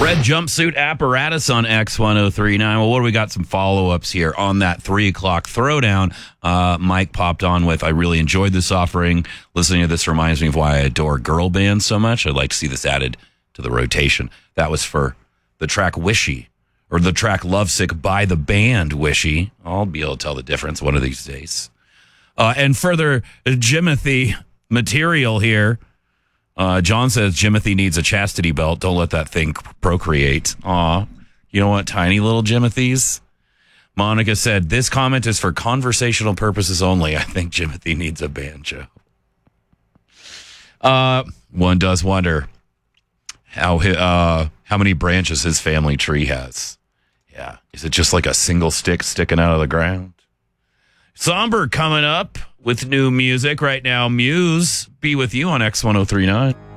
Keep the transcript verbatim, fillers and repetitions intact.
Red jumpsuit apparatus on X ten thirty-nine. Well, what do we got? Some follow-ups here on that three o'clock throwdown. Uh, Mike popped on with, I really enjoyed this offering. Listening to this reminds me of why I adore girl bands so much. I'd like to see this added to the rotation. That was for the track Wishy, or the track Lovesick by the band Wishy. I'll be able to tell the difference one of these days. Uh, and further Jimothy material here. Uh, John says Jimothy needs a chastity belt. Don't let that thing procreate. Aw. You know what? Tiny little Jimothys. Monica said, this comment is for conversational purposes only. I think Jimothy needs a banjo. Uh, one does wonder how uh, how many branches his family tree has. Yeah. Is it just like a single stick sticking out of the ground? Somber coming up with new music right now. Muse, be with you on X ten thirty-nine.